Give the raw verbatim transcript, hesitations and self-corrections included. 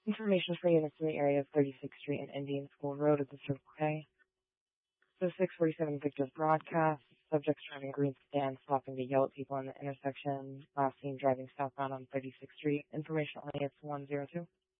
Information for units in the area of thirty-sixth Street and Indian School Road at the Circle K. So six forty-seven Victor's broadcast. Subjects driving green sedan, stopping to yell at people in the intersection. Last seen driving southbound on thirty-sixth Street. Information only it's one zero two.